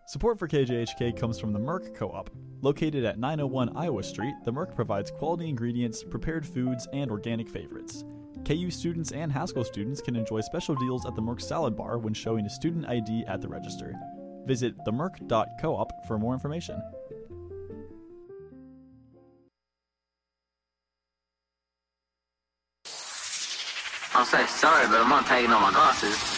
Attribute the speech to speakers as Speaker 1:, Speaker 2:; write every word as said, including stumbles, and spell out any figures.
Speaker 1: Support for K J H K comes from the Merck Co-op. Located at nine oh one Iowa Street, the Merck provides quality ingredients, prepared foods, and organic favorites. K U students and Haskell students can enjoy special deals at the Merck Salad Bar when showing a student I D at the register. Visit the merck dot coop for more information.
Speaker 2: I'm so sorry, but I'm not taking off my glasses.